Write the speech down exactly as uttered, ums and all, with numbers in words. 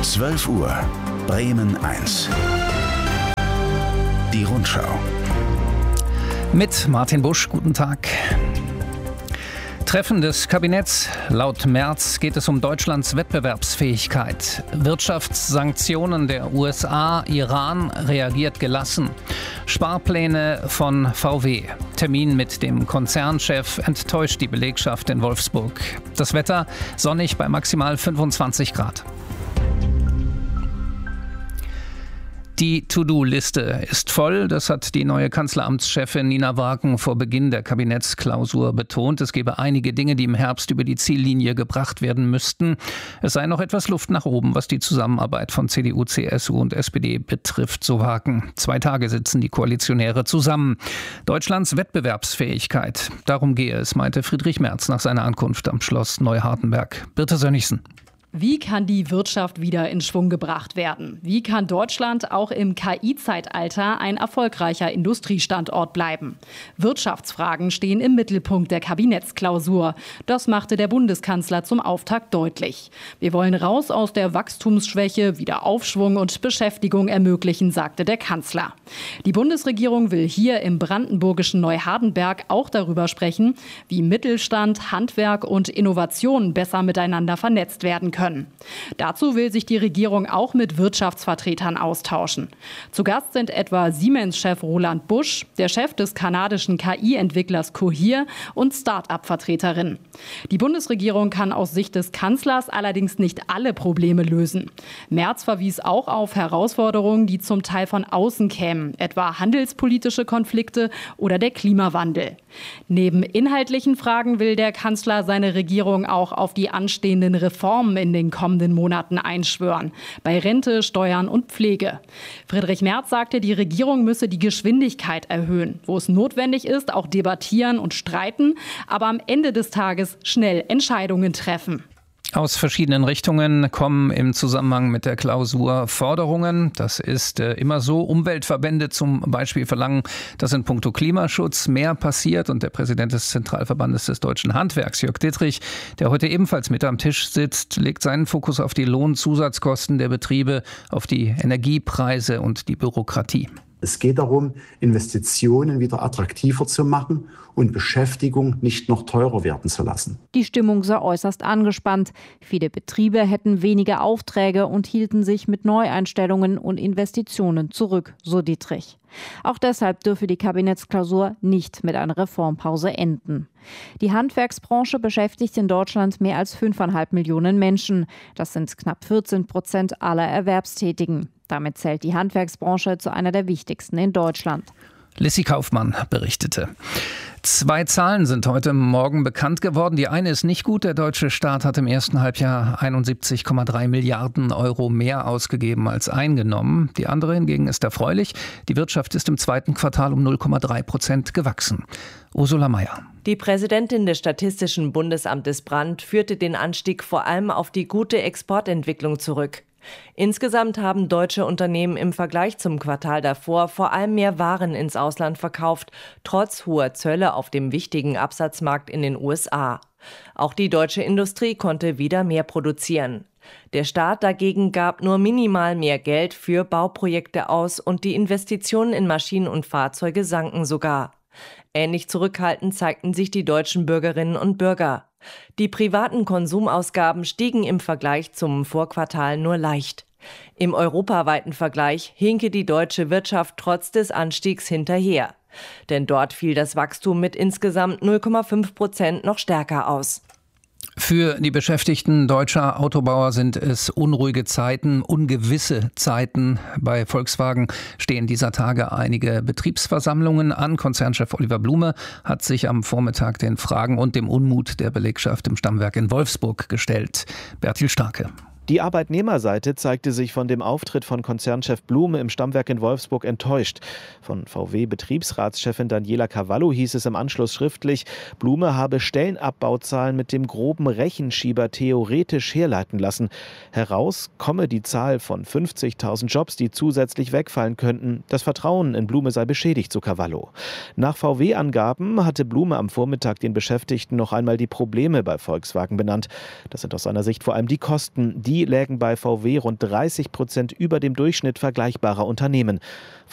zwölf Uhr, Bremen eins. Die Rundschau. Mit Martin Busch, guten Tag. Treffen des Kabinetts. Laut Merz geht es um Deutschlands Wettbewerbsfähigkeit. Wirtschaftssanktionen der U S A, Iran reagiert gelassen. Sparpläne von V W. Termin mit dem Konzernchef enttäuscht die Belegschaft in Wolfsburg. Das Wetter sonnig bei maximal fünfundzwanzig Grad. Die To-Do-Liste ist voll. Das hat die neue Kanzleramtschefin Nina Wagen vor Beginn der Kabinettsklausur betont. Es gebe einige Dinge, die im Herbst über die Ziellinie gebracht werden müssten. Es sei noch etwas Luft nach oben, was die Zusammenarbeit von C D U, C S U und S P D betrifft, so Wagen. Zwei Tage sitzen die Koalitionäre zusammen. Deutschlands Wettbewerbsfähigkeit. Darum gehe es, meinte Friedrich Merz nach seiner Ankunft am Schloss Neuhardenberg. Birte Sönnigsen. Wie kann die Wirtschaft wieder in Schwung gebracht werden? Wie kann Deutschland auch im K I-Zeitalter ein erfolgreicher Industriestandort bleiben? Wirtschaftsfragen stehen im Mittelpunkt der Kabinettsklausur. Das machte der Bundeskanzler zum Auftakt deutlich. Wir wollen raus aus der Wachstumsschwäche, wieder Aufschwung und Beschäftigung ermöglichen, sagte der Kanzler. Die Bundesregierung will hier im brandenburgischen Neuhardenberg auch darüber sprechen, wie Mittelstand, Handwerk und Innovation besser miteinander vernetzt werden können. Können. Dazu will sich die Regierung auch mit Wirtschaftsvertretern austauschen. Zu Gast sind etwa Siemens-Chef Roland Busch, der Chef des kanadischen K I-Entwicklers Cohere und Start-up-Vertreterinnen. Die Bundesregierung kann aus Sicht des Kanzlers allerdings nicht alle Probleme lösen. Merz verwies auch auf Herausforderungen, die zum Teil von außen kämen, etwa handelspolitische Konflikte oder der Klimawandel. Neben inhaltlichen Fragen will der Kanzler seine Regierung auch auf die anstehenden Reformen in den kommenden Monaten einschwören. Bei Rente, Steuern und Pflege. Friedrich Merz sagte, die Regierung müsse die Geschwindigkeit erhöhen. Wo es notwendig ist, auch debattieren und streiten, aber am Ende des Tages schnell Entscheidungen treffen. Aus verschiedenen Richtungen kommen im Zusammenhang mit der Klausur Forderungen. Das ist äh, immer so. Umweltverbände zum Beispiel verlangen, dass in puncto Klimaschutz mehr passiert. Und der Präsident des Zentralverbandes des deutschen Handwerks, Jörg Dittrich, der heute ebenfalls mit am Tisch sitzt, legt seinen Fokus auf die Lohnzusatzkosten der Betriebe, auf die Energiepreise und die Bürokratie. Es geht darum, Investitionen wieder attraktiver zu machen und Beschäftigung nicht noch teurer werden zu lassen. Die Stimmung sei äußerst angespannt. Viele Betriebe hätten weniger Aufträge und hielten sich mit Neueinstellungen und Investitionen zurück, so Dittrich. Auch deshalb dürfe die Kabinettsklausur nicht mit einer Reformpause enden. Die Handwerksbranche beschäftigt in Deutschland mehr als fünfeinhalb Millionen Menschen. Das sind knapp vierzehn Prozent aller Erwerbstätigen. Damit zählt die Handwerksbranche zu einer der wichtigsten in Deutschland. Lissy Kaufmann berichtete. Zwei Zahlen sind heute Morgen bekannt geworden. Die eine ist nicht gut. Der deutsche Staat hat im ersten Halbjahr einundsiebzig Komma drei Milliarden Euro mehr ausgegeben als eingenommen. Die andere hingegen ist erfreulich. Die Wirtschaft ist im zweiten Quartal um null Komma drei Prozent gewachsen. Ursula Mayer. Die Präsidentin des Statistischen Bundesamtes Brandt führte den Anstieg vor allem auf die gute Exportentwicklung zurück. Insgesamt haben deutsche Unternehmen im Vergleich zum Quartal davor vor allem mehr Waren ins Ausland verkauft, trotz hoher Zölle auf dem wichtigen Absatzmarkt in den U S A. Auch die deutsche Industrie konnte wieder mehr produzieren. Der Staat dagegen gab nur minimal mehr Geld für Bauprojekte aus und die Investitionen in Maschinen und Fahrzeuge sanken sogar. Ähnlich zurückhaltend zeigten sich die deutschen Bürgerinnen und Bürger. Die privaten Konsumausgaben stiegen im Vergleich zum Vorquartal nur leicht. Im europaweiten Vergleich hinke die deutsche Wirtschaft trotz des Anstiegs hinterher. Denn dort fiel das Wachstum mit insgesamt null Komma fünf Prozent noch stärker aus. Für die Beschäftigten deutscher Autobauer sind es unruhige Zeiten, ungewisse Zeiten. Bei Volkswagen stehen dieser Tage einige Betriebsversammlungen an. Konzernchef Oliver Blume hat sich am Vormittag den Fragen und dem Unmut der Belegschaft im Stammwerk in Wolfsburg gestellt. Bertil Starke. Die Arbeitnehmerseite zeigte sich von dem Auftritt von Konzernchef Blume im Stammwerk in Wolfsburg enttäuscht. Von V W-Betriebsratschefin Daniela Cavallo hieß es im Anschluss schriftlich, Blume habe Stellenabbauzahlen mit dem groben Rechenschieber theoretisch herleiten lassen. Heraus komme die Zahl von fünfzigtausend Jobs, die zusätzlich wegfallen könnten. Das Vertrauen in Blume sei beschädigt, so Cavallo. Nach V W-Angaben hatte Blume am Vormittag den Beschäftigten noch einmal die Probleme bei Volkswagen benannt. Das sind aus seiner Sicht vor allem die Kosten, die Die lägen bei V W rund dreißig Prozent über dem Durchschnitt vergleichbarer Unternehmen.